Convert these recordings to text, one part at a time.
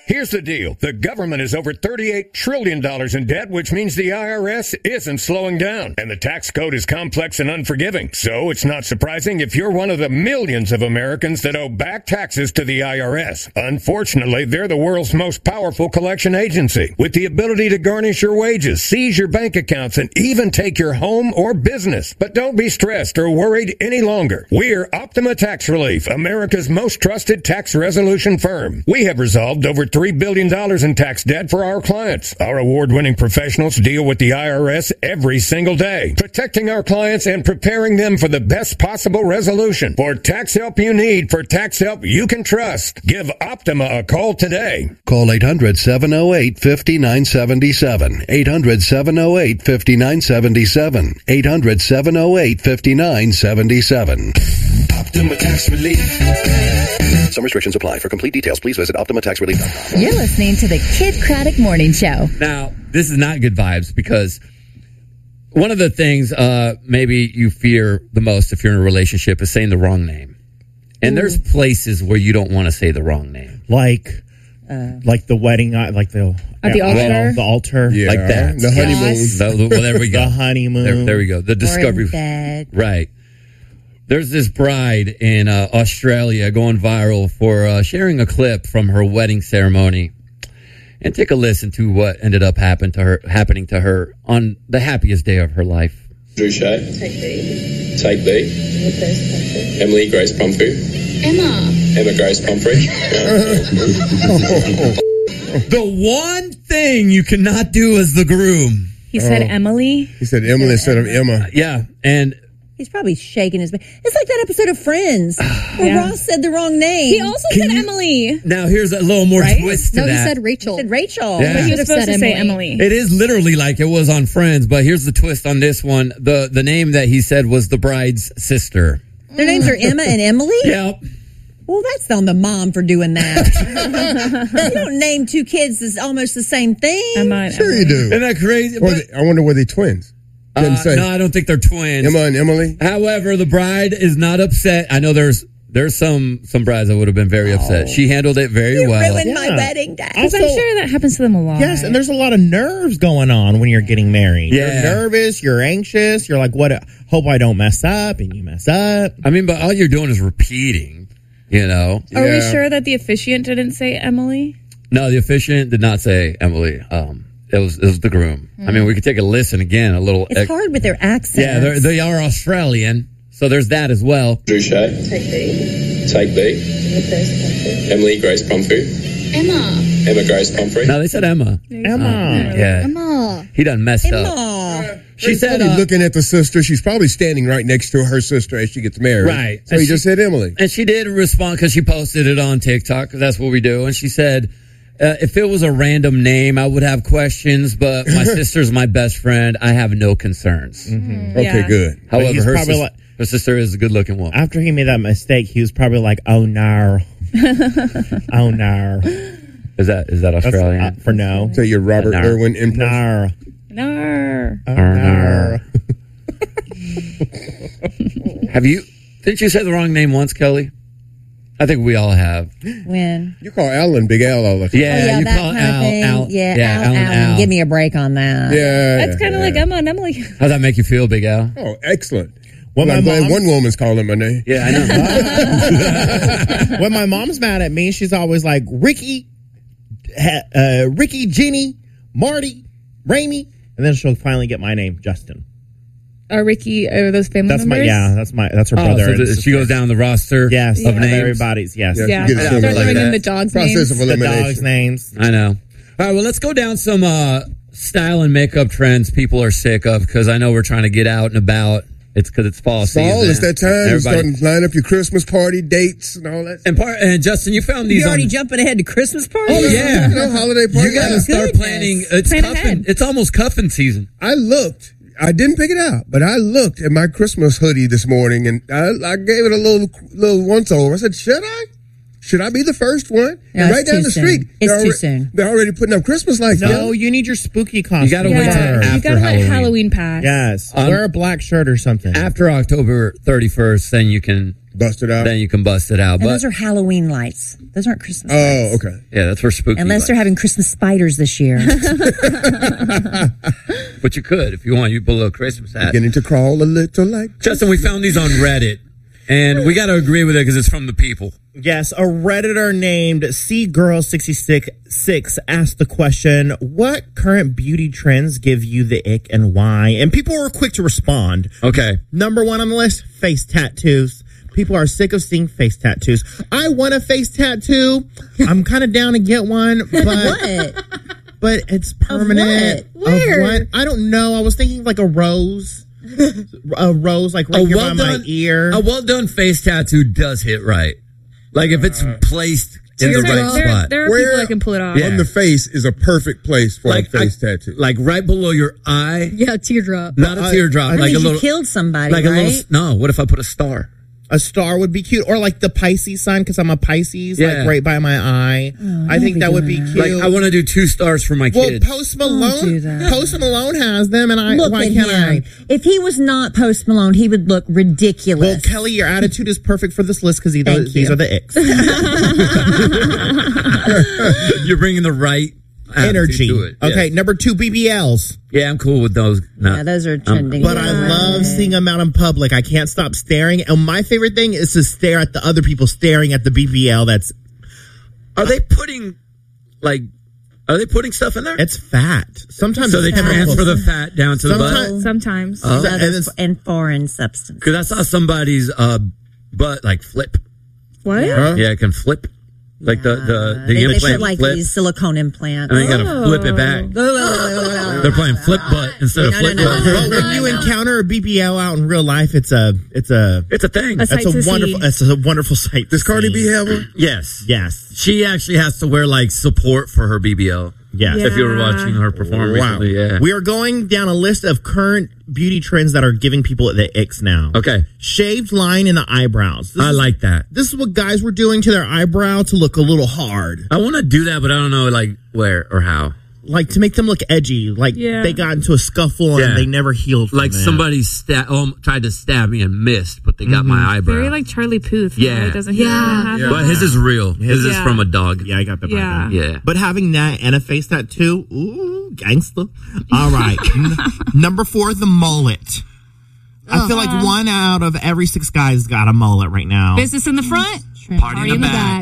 Here's the deal. The government is over $38 trillion in debt, which means the IRS isn't slowing down. And the tax code is complex and unforgiving. So it's not surprising if you're one of the millions of Americans that owe back taxes to the IRS. Unfortunately, they're the world's most powerful collection agency, with the ability to garnish your wages, seize your bank accounts, and even take your home or business. But don't be stressed or worried any longer. We're Optima Tax Relief, America's most trusted tax resolution firm. We have resolved over $3 billion in tax debt for our clients. Our award-winning professionals deal with the IRS every single day, protecting our clients and preparing them for the best possible resolution. For tax help you need, for tax help you can trust, give Optima a call today. Call 800-708-5977. 800-708-5977. 800-708-5977. Optima Tax Relief. Some restrictions apply. For complete details, please visit OptimaTaxRelief.com. You're listening to the Kid Craddock Morning Show. Now, this is not good vibes because one of the things maybe you fear the most if you're in a relationship is saying the wrong name. And there's places where you don't want to say the wrong name. Like the wedding, like the at the altar, the altar, yeah, like that. The honeymoon. Well, there we go. The honeymoon. There we go. The discovery. Right. There's this bride in Australia going viral for sharing a clip from her wedding ceremony. And take a listen to what ended up happening to her on the happiest day of her life. Drew Shea. Take B. Take B. Emily Grace Pumphrey. Emma Grace Pumphrey. The one thing you cannot do as the groom. He said Emily. He said Emily instead of Emma. Yeah, and he's probably shaking his. It's like that episode of Friends where Ross said the wrong name. He also said Emily. Now here's a little more twist to that. No, he said Rachel. He said Rachel. Yeah. But he was supposed to say Emily. It is literally like it was on Friends, but here's the twist on this one. The name that he said was the bride's sister. Their names are Emma and Emily? Yep. Well, that's on the mom for doing that. You don't name two kids that's almost the same thing. Sure you do. Isn't that crazy? I wonder were they twins? No, I don't think they're twins. Emma and Emily? However, the bride is not upset. I know there's some brides that would have been very upset. She handled it very well. You ruined my wedding day. Because I'm sure that happens to them a lot. Yes, and there's a lot of nerves going on when you're getting married. Yeah. You're nervous, you're anxious, you're like, hope I don't mess up, and you mess up. I mean, but all you're doing is repeating, you know. Are we sure that the officiant didn't say Emily? No, the officiant did not say Emily. It was the groom. I mean, we could take a listen again, a little. It's hard with their accents. Yeah, they are Australian, so there's that as well. Drew Shea. Take B. Take B. Emily Grace Pumphrey. Emma Grace Pumphrey. No, they said Emma. Yeah. Emma. He done messed up. She said, looking at the sister, she's probably standing right next to her sister as she gets married. Right. So he just said Emily. And she did respond because she posted it on TikTok, because that's what we do. And she said, if it was a random name, I would have questions, but my sister's my best friend. I have no concerns. Mm-hmm. Okay, good. However, her sister is a good-looking woman. After he made that mistake, he was probably like, oh, no. Oh, no. Is that Australian? For no. So you're Robert Irwin impression? No. Didn't you say the wrong name once, Kelly? I think we all have. When? You call Alan Big Al all the time. Yeah, you that call kind of thing. Al. Alan. Give me a break on that. Yeah. That's kind of like Emma and Emily. How's that make you feel, Big Al? Oh, excellent. When I'm glad one woman's calling my name. Yeah, I know. When my mom's mad at me, she's always like, Ricky, Jenny, Marty, Ramey, and then she'll finally get my name, Justin. Ricky, are those family members? That's her brother. So she goes down the roster. Yes, of names. Everybody's. Yes. Yeah. Start throwing in the dogs' names. Process of elimination. The dogs' names. I know. All right, well, let's go down some style and makeup trends people are sick of, because I know we're trying to get out and about. It's because it's fall season. Fall, it's that time. You're starting to line up your Christmas party dates and all that. And Justin, you found these. You're already jumping ahead to Christmas party? Oh, yeah. Holiday party. You got to start planning. It's almost cuffing season. I looked. I didn't pick it out, but I looked at my Christmas hoodie this morning, and I gave it a little once over. I said, should I? Should I be the first one? No, And right it's down too the soon. street. It's too soon. They're already putting up Christmas lights. No, you need your spooky costume. You gotta wait till You after gotta let Halloween. Halloween pass. Yes. Wear a black shirt or something. After October 31st, then you can bust it out. Then you can bust it out. And But those are Halloween lights. Those aren't Christmas lights. Oh, okay. yeah, that's for spooky. Unless they're having Christmas spiders this year. But you could if you want. You put a little Christmas hat. Beginning to crawl a little like. Justin, we found these on Reddit, and we got to agree with it because it's from the people. Yes, a Redditor named CGirl66 asked the question, what current beauty trends give you the ick and why? And people were quick to respond. Okay. Number one on the list, face tattoos. People are sick of seeing face tattoos. I want a face tattoo. I'm kind of down to get one, but What? but it's permanent. Of what? Where? Of what? I don't know. I was thinking like a rose. A rose like right here by my ear. A well done face tattoo does hit right. Like if it's placed in the right spot. There are people that can pull it off. Yeah. On the face is a perfect place for a face tattoo. Like right below your eye. Yeah, teardrop. Not a teardrop. That like a means little. you killed somebody, Like right? a little. No. What if I put a star? A star would be cute, or like the Pisces sign because I'm a Pisces, Yeah. like right by my eye. I think that would be cute. Like I want to do 2 stars for my well, kids. Post Malone, do that. Post Malone has them, and Look why at can't him. I? If he was not Post Malone, he would look ridiculous. Well, Kelly, your attitude is perfect for this list because Thank these you. are the icks. You're bringing the right Energy. to it. Okay, number 2, BBLs. Yeah, I'm cool with those. No. Yeah, those are trending. But I love seeing them out in public. I can't stop staring. And my favorite thing is to stare at the other people staring at the BBL. Are they putting stuff in there? It's fat. Sometimes So they it's transfer the fat down to the butt? Sometimes. Oh. and foreign substance. Because I saw somebody's butt like flip. What? Huh? Yeah, it can flip. Like the They implant put like flip. these silicone implants. And then you gotta flip it back. They're playing flip butt instead of flip butt. But when you encounter a BBL out in real life, it's a thing. A sight to see. It's a wonderful sight. Does Cardi B have one? Yes. Yes. She actually has to wear like support for her BBL. Yes. If you were watching her perform recently, yeah. We are going down a list of current beauty trends that are giving people the icks now. Okay. Shaved line in the eyebrows. I like that. This is what guys were doing to their eyebrow to look a little hard. I want to do that, but I don't know like where or how. Like to make them look edgy. Like they got into a scuffle and they never healed from like that. somebody tried to stab me and missed, but they got my eyebrow. Very like Charlie Puth. Yeah. Right? Doesn't he have that? But his is real. His is from a dog. Yeah, I got that. Yeah. Yeah. But having that and a face tattoo, ooh, gangster. All right. Number 4, the mullet. I feel like 1 out of every 6 guys got a mullet right now. Business in the front, party in the back.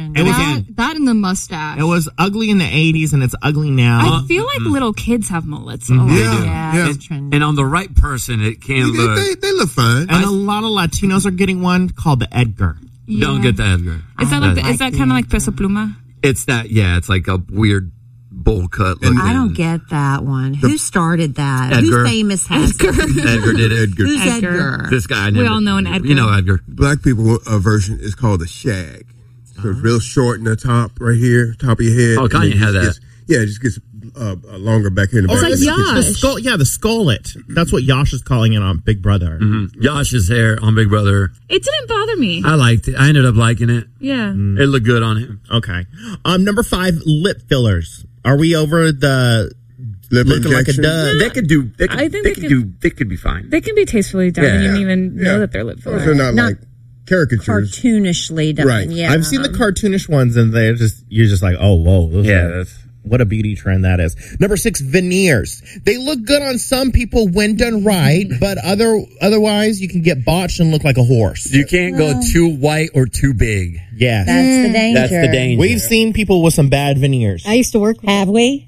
That and the mustache. It was ugly in the 80s and it's ugly now. I feel like little kids have mullets. a lot. Yeah. And on the right person, it can look. They look fine. And a lot of Latinos are getting one called the Edgar. Don't get the Edgar. Is that like is that kind of like Peso Pluma? It's that. Yeah, it's like a weird bowl cut. I don't get that one. Who started that? Edgar. Who's famous has it? Edgar did it. Who's Edgar? This guy. We all know an Edgar. You know Edgar. Black people version is called a shag. So it's real short in the top, right here, top of your head. Oh, Kanye had that. It just gets longer back here in the back. It's like Yash. The skullet. That's what Yash is calling it on Big Brother. Yash's hair on Big Brother. It didn't bother me. I liked it. I ended up liking it. Yeah. It looked good on him. Okay. Number 5, lip fillers. Are we over the Lip looking like a injection? dud? They could do. I think They could be fine. They can be tastefully done, and you don't even know that they're lip They're fillers. not like caricatures. Cartoonishly done. Right. Yeah. I've seen the cartoonish ones, and you're just like, oh, whoa. What a beauty trend that is. Number 6, veneers. They look good on some people when done right, but otherwise you can get botched and look like a horse. You can't go too white or too big. Yeah. That's the danger. That's the danger. We've seen people with some bad veneers. I used to work with Have we?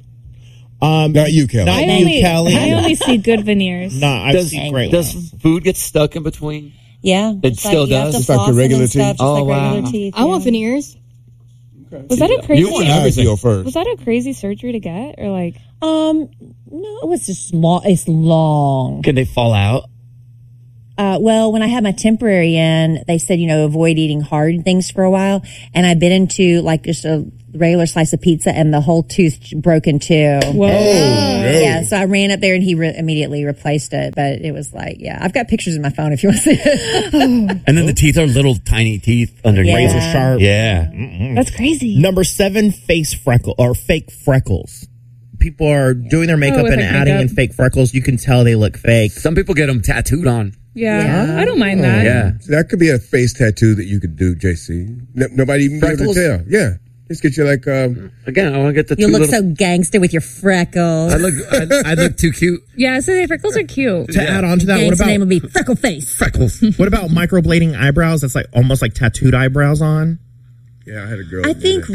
Not you, Kelly. Not you, Kelly. I only see good veneers. No, I've seen great Does ones. food get stuck in between? Yeah. It still you have does? to Just like your floss regular and stuff, teeth? just like Oh, wow. regular teeth. I want veneers. Was that a crazy? You want I everything. feel first. Was that a crazy surgery to get, or like? No, it was just long. It's long. Can they fall out? Well, when I had my temporary in, they said, avoid eating hard things for a while. And I bit into like just a regular slice of pizza and the whole tooth broke in two. Whoa. Yeah, so I ran up there and he immediately replaced it. But it was like, I've got pictures in my phone if you want to see it. And then the teeth are little tiny teeth underneath. Razor sharp. Yeah. That's crazy. Number 7, fake freckles. People are doing their makeup and adding in fake freckles. You can tell they look fake. Some people get them tattooed on. Yeah, I don't mind that. Yeah. So that could be a face tattoo that you could do, JC. Nobody even be able to tell. Yeah. Just get you like again, I want to get the You look so gangster with your freckles. I look too cute. Yeah, so the freckles are cute. To add on to that, what about name would be Freckle Face? Freckles. What about microblading eyebrows? That's like almost like tattooed eyebrows on. Yeah, I had a girl. I think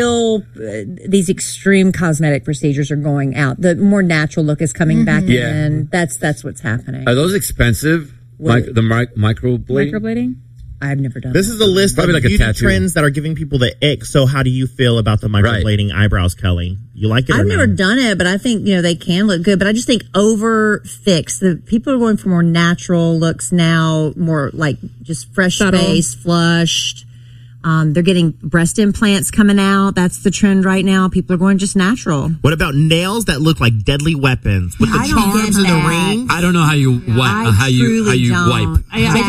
these extreme cosmetic procedures are going out. The more natural look is coming back in. That's what's happening. Are those expensive? The microblading? Microblading? I've never done This is a list Probably of like a beauty tattoo. trends that are giving people the ick. So how do you feel about the microblading eyebrows, Kelly? You like it or I've no? never done it, but I think, they can look good. But I just think over fix. The people are going for more natural looks now, more like just fresh face, flushed. They're getting breast implants coming out. That's the trend right now. People are going just natural. What about nails that look like deadly weapons with the charms and the rings? I don't know how you wipe. How you wipe.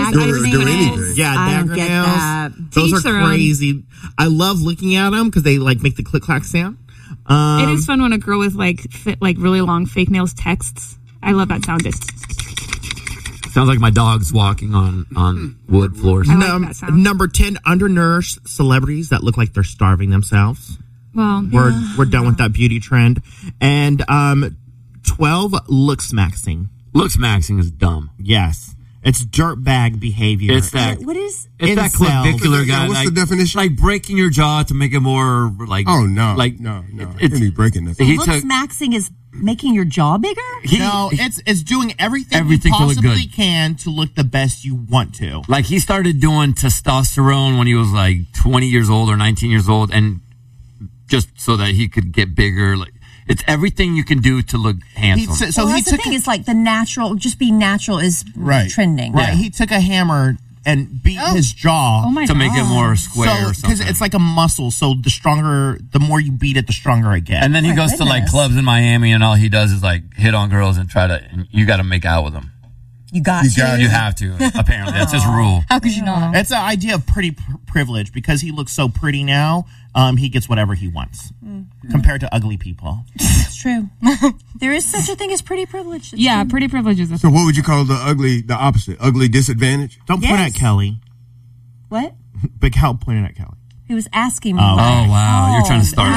Yeah, dagger nails. Those are crazy. I love looking at them because they like make the click clack sound. It is fun when a girl with like really long fake nails texts. I love that sound. Sounds like my dog's walking on wood floors. I like that sound. Number 10, undernourished celebrities that look like they're starving themselves. Well, we're done with that beauty trend. And 12, looks maxing. Looks maxing is dumb. Yes. It's dirtbag behavior. It's that. What is? It's that clavicular guy. What's the definition? Like breaking your jaw to make it more like. Oh no! Like no. It's be breaking nothing. Looks maxing is making your jaw bigger? It's doing everything you possibly can to look the best you want to. Like he started doing testosterone when he was like 20 years old or 19 years old, and just so that he could get bigger. Like it's everything you can do to look handsome. That's the thing. It's like the natural, just be natural is trending. Right. He took a hammer and beat his jaw to make it more square or something. Because it's like a muscle, so the more you beat it, the stronger it gets. And then he goes to like clubs in Miami, and all he does is like hit on girls and and you got to make out with them. You have to. Apparently, that's his rule. How could you not? It's an idea of pretty privilege because he looks so pretty now. He gets whatever he wants compared to ugly people. It's true. There is such a thing as pretty privilege. Pretty privilege is. So what would you call the opposite? Ugly disadvantage? Don't point at Kelly. What? Big help pointing at Kelly. He was asking me. Oh wow! You're trying to start.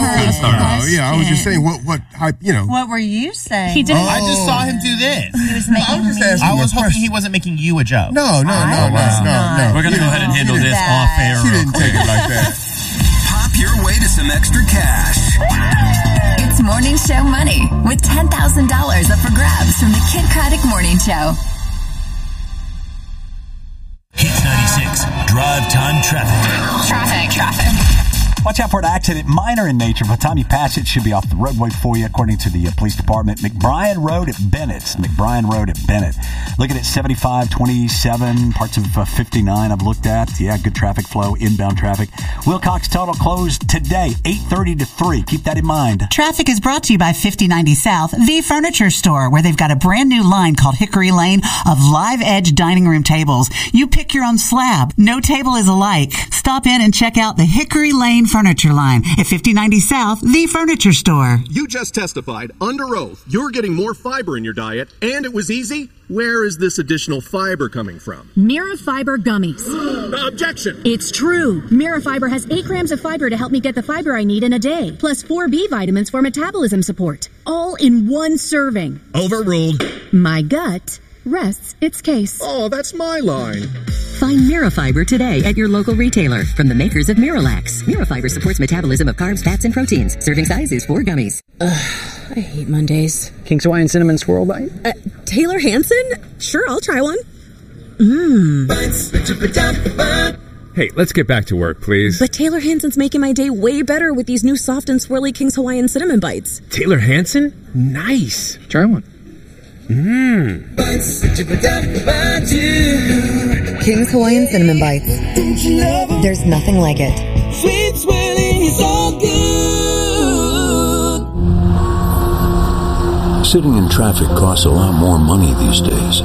I was just saying what What were you saying? He didn't. I just saw him do this. He was making I was hoping he wasn't making you a joke. No. We're gonna go ahead and handle this off air. She didn't take it like that. Pop your way to some extra cash. It's Morning Show Money with $10,000 up for grabs from the Kid Craddock Morning Show. Hits 96. Drive time traffic. Watch out for an accident, minor in nature. By the time you pass it, should be off the roadway for you, according to the police department. McBrien Road at Bennett. Looking at 75, 27, parts of 59 I've looked at. Yeah, good traffic flow, inbound traffic. Wilcox Tunnel closed today, 8:30 to 3. Keep that in mind. Traffic is brought to you by 5090 South, the furniture store, where they've got a brand new line called Hickory Lane of live edge dining room tables. You pick your own slab. No table is alike. Stop in and check out the Hickory Lane furniture line at 5090 South, the furniture store. You just testified under oath you're getting more fiber in your diet, and it was easy. Where is this additional fiber coming from? Mirafiber gummies. Objection. It's true. Mirafiber has 8 grams of fiber to help me get the fiber I need in a day, plus 4 B vitamins for metabolism support, all in one serving. Overruled. My gut rests its case. Oh, that's my line. Find Mirafiber today at your local retailer from the makers of Miralax. Mirafiber supports metabolism of carbs, fats, and proteins. Serving size is 4 gummies. I hate Mondays. King's Hawaiian Cinnamon Swirl Bite? Taylor Hanson? Sure, I'll try one. Hey, let's get back to work, please. But Taylor Hanson's making my day way better with these new soft and swirly King's Hawaiian Cinnamon Bites. Taylor Hanson? Nice. Try one. King's Hawaiian Cinnamon Bites. There's nothing like it. Sweet swelling is all good. Sitting in traffic costs a lot more money these days.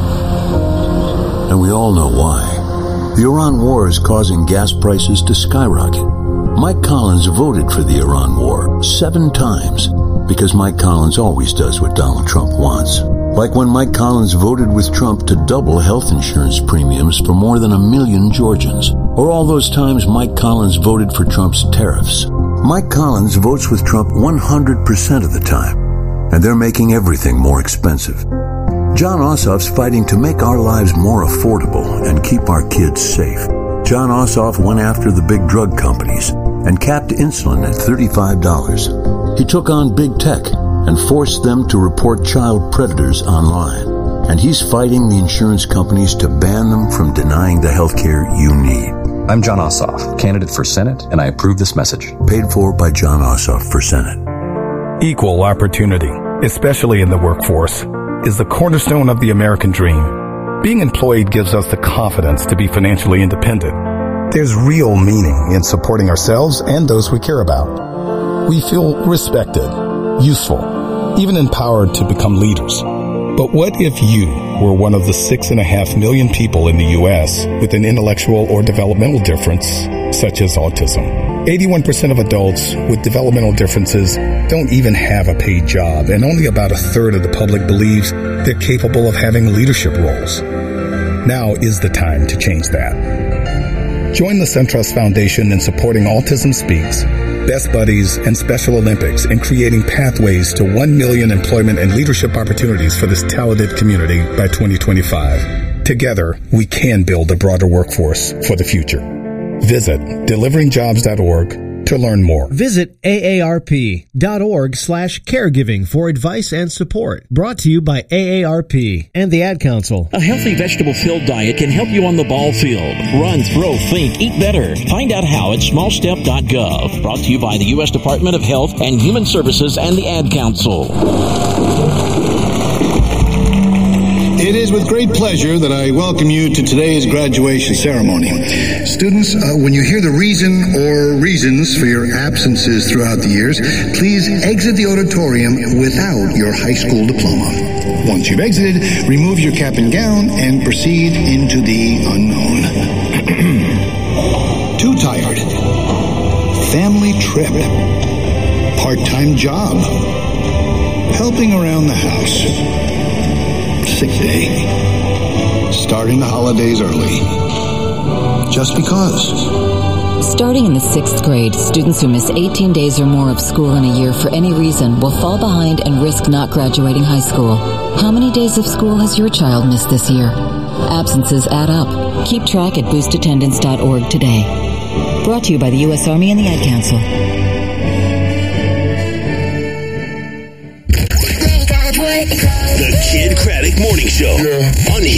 And we all know why. The Iran war is causing gas prices to skyrocket. Mike Collins voted for the Iran war 7 times because Mike Collins always does what Donald Trump wants. Like when Mike Collins voted with Trump to double health insurance premiums for more than 1 million Georgians. Or all those times Mike Collins voted for Trump's tariffs. Mike Collins votes with Trump 100% of the time. And they're making everything more expensive. John Ossoff's fighting to make our lives more affordable and keep our kids safe. John Ossoff went after the big drug companies and capped insulin at $35. He took on big tech and forced them to report child predators online. And he's fighting the insurance companies to ban them from denying the health care you need. I'm John Ossoff, candidate for Senate, and I approve this message. Paid for by John Ossoff for Senate. Equal opportunity, especially in the workforce, is the cornerstone of the American dream. Being employed gives us the confidence to be financially independent. There's real meaning in supporting ourselves and those we care about. We feel respected, useful, even empowered to become leaders. But what if you were one of the 6.5 million people in the U.S. with an intellectual or developmental difference, such as autism? 81% of adults with developmental differences don't even have a paid job, and only about 1/3 of the public believes they're capable of having leadership roles. Now is the time to change that. Join the SunTrust Foundation in supporting Autism Speaks, Best Buddies, and Special Olympics in creating pathways to 1 million employment and leadership opportunities for this talented community by 2025. Together, we can build a broader workforce for the future. Visit deliveringjobs.org to learn more. Visit aarp.org/caregiving for advice and support. Brought to you by AARP and the Ad Council. A healthy vegetable-filled diet can help you on the ball field. Run, throw, think, eat better. Find out how at smallstep.gov. Brought to you by the U.S. Department of Health and Human Services and the Ad Council. It is with great pleasure that I welcome you to today's graduation ceremony. Students, when you hear the reason or reasons for your absences throughout the years, please exit the auditorium without your high school diploma. Once you've exited, remove your cap and gown and proceed into the unknown. Too tired. Family trip. Part-time job. Helping around the house. Sick day. Starting the holidays early. Just because. Starting in the 6th grade, students who miss 18 days or more of school in a year for any reason will fall behind and risk not graduating high school. How many days of school has your child missed this year? Absences add up. Keep track at boostattendance.org today. Brought to you by the U.S. Army and the Ad Council. The Kid Craddock Morning Show on the